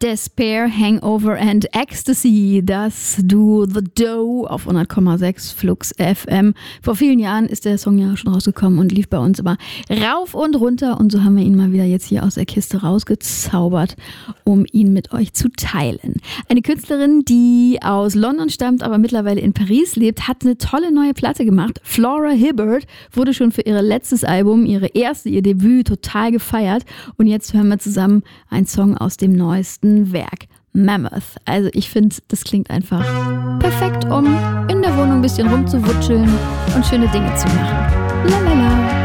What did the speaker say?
Despair, Hangover and Ecstasy, das Duo The Dough auf 100,6 Flux FM. Vor vielen Jahren ist der Song ja schon rausgekommen und lief bei uns immer rauf und runter. Und so haben wir ihn mal wieder jetzt hier aus der Kiste rausgezaubert, um ihn mit euch zu teilen. Eine Künstlerin, die aus London stammt, aber mittlerweile in Paris lebt, hat eine tolle neue Platte gemacht. Flora Hibbert wurde schon für ihr letztes Album, ihr Debüt, total gefeiert. Und jetzt hören wir zusammen einen Song aus dem neuesten Werk, Mammoth. Also ich finde, das klingt einfach perfekt, um in der Wohnung ein bisschen rumzuwutscheln und schöne Dinge zu machen. Lalala.